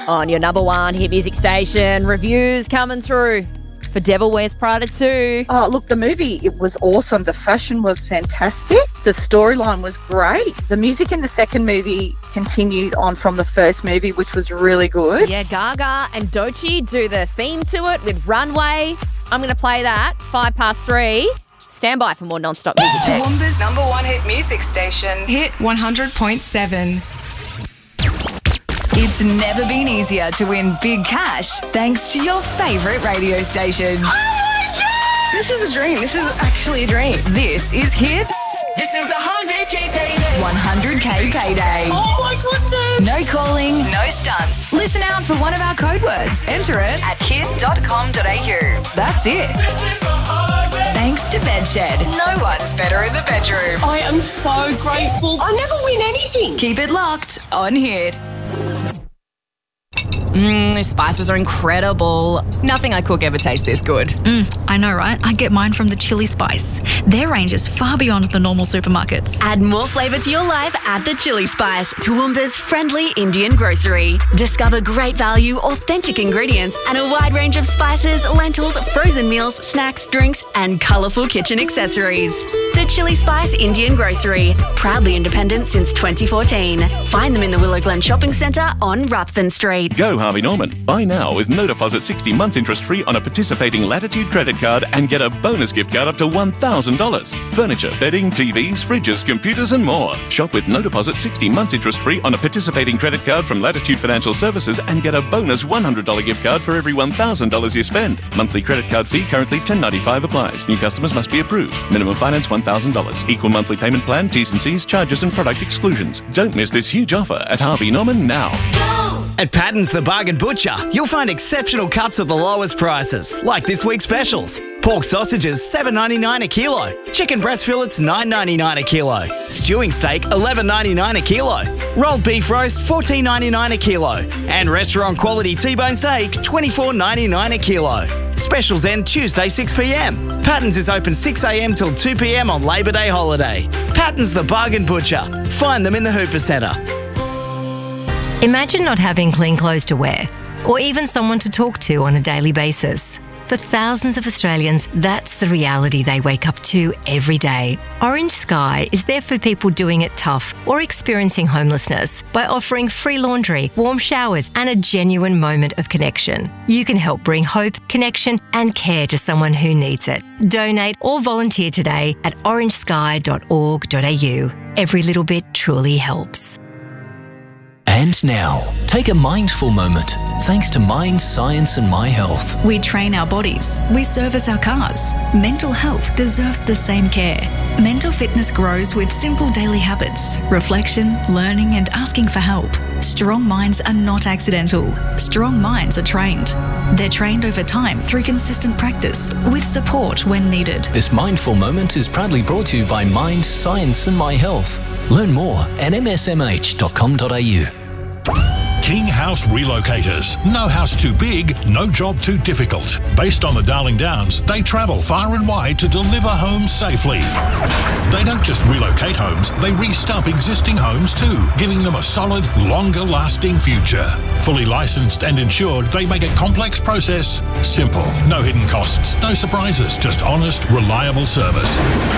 On your number one hit music station, reviews coming through for Devil Wears Prada 2. Oh, look, the movie, it was awesome. The fashion was fantastic. The storyline was great. The music in the second movie continued on from the first movie, which was really good. Yeah, Gaga and Doechii do the theme to it with Runway. I'm going to play that 3:05. Stand by for more non-stop music. Toowoomba's number one hit music station, Hit 100.7. It's never been easier to win big cash thanks to your favourite radio station. Oh my God! This is a dream. This is actually a dream. This is Hits. This is 100K payday. 100K payday. Oh my goodness! No calling, no stunts. Listen out for one of our code words. Enter it at hit.com.au. That's it. Thanks to Bedshed. No one's better in the bedroom. I am so grateful. I never win anything. Keep it locked on Hit. These spices are incredible. Nothing I cook ever tastes this good. I know, right? I get mine from the Chili Spice. Their range is far beyond the normal supermarkets. Add more flavour to your life at the Chili Spice, Toowoomba's friendly Indian grocery. Discover great value, authentic ingredients, and a wide range of spices, lentils, frozen meals, snacks, drinks, and colourful kitchen accessories. The Chili Spice Indian Grocery, proudly independent since 2014. Find them in the Willow Glen Shopping Centre on Ruthven Street. Go Harvey Norman. Buy now with no deposit 60 months interest free on a participating Latitude credit card and get a bonus gift card up to $1,000. Furniture, bedding, TVs, fridges, computers and more. Shop with no deposit 60 months interest free on a participating credit card from Latitude Financial Services and get a bonus $100 gift card for every $1,000 you spend. Monthly credit card fee currently $10.95 applies. New customers must be approved. Minimum finance $1,000. Equal monthly payment plan, T's and C's, charges and product exclusions. Don't miss this huge offer at Harvey Norman now. At Patton's the Bargain Butcher, you'll find exceptional cuts at the lowest prices, like this week's specials. Pork sausages $7.99 a kilo, chicken breast fillets $9.99 a kilo, stewing steak $11.99 a kilo, rolled beef roast $14.99 a kilo, and restaurant quality T-bone steak $24.99 a kilo. Specials end Tuesday 6pm. Patton's is open 6am till 2pm on Labor Day holiday. Patton's the Bargain Butcher. Find them in the Hooper Centre. Imagine not having clean clothes to wear, or even someone to talk to on a daily basis. For thousands of Australians, that's the reality they wake up to every day. Orange Sky is there for people doing it tough or experiencing homelessness by offering free laundry, warm showers, and a genuine moment of connection. You can help bring hope, connection, and care to someone who needs it. Donate or volunteer today at orangesky.org.au. Every little bit truly helps. And now, take a mindful moment thanks to Mind, Science and My Health. We train our bodies. We service our cars. Mental health deserves the same care. Mental fitness grows with simple daily habits, reflection, learning and asking for help. Strong minds are not accidental. Strong minds are trained. They're trained over time through consistent practice with support when needed. This mindful moment is proudly brought to you by Mind, Science and My Health. Learn more at msmh.com.au. King House Relocators. No house too big, no job too difficult. Based on the Darling Downs, they travel far and wide to deliver homes safely. They don't just relocate homes, they re-stump existing homes too, giving them a solid, longer-lasting future. Fully licensed and insured, they make a complex process simple. No hidden costs, no surprises, just honest, reliable service.